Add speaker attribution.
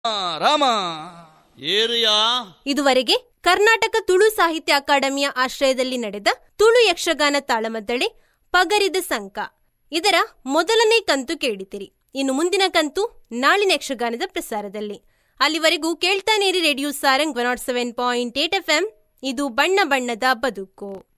Speaker 1: Rama area.
Speaker 2: ಇದುವರೆಗೆ ಕರ್ನಾಟಕ ತುಳು ಸಾಹಿತ್ಯ ಅಕಾಡೆಮಿಯ ಆಶ್ರಯದಲ್ಲಿ ನಡೆದ ತುಳು ಯಕ್ಷಗಾನ ತಾಳಮದ್ದಳೆ ಪಗರಿದ ಸಂಕ ಇದರ ಮೊದಲನೇ ಕಂತು ಕೇಳಿತಿರಿ. ಇನ್ನು ಮುಂದಿನ ಕಂತು ನಾಳಿನ ಯಕ್ಷಗಾನದ ಪ್ರಸಾರದಲ್ಲಿ. ಅಲ್ಲಿವರೆಗೂ ಕೇಳ್ತಾನೇರಿ ರೇಡಿಯೋ ಸಾರಂಗ್ 107.8 FM. ಇದು ಬಣ್ಣ ಬಣ್ಣದ ಬದುಕು.